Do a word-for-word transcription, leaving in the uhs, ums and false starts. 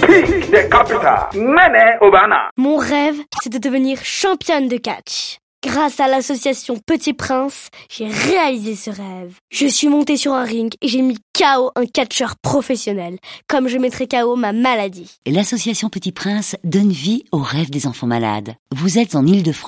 Peak des capitales. Nene Obana. Mon rêve, c'est de devenir championne de catch. Grâce à l'association Petit Prince, j'ai réalisé ce rêve. Je suis montée sur un ring et j'ai mis K O un catcheur professionnel, comme je mettrais K O ma maladie. L'association Petit Prince donne vie aux rêves des enfants malades. Vous êtes en Île-de-France.